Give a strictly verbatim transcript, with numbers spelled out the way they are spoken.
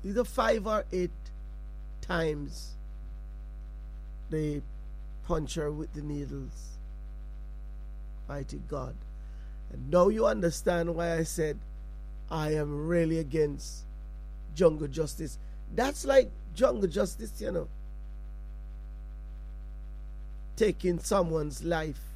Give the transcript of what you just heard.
either five or eight times they punch her with the needles. Mighty God. And now you understand why I said I am really against jungle justice. That's like jungle justice, you know. Taking someone's life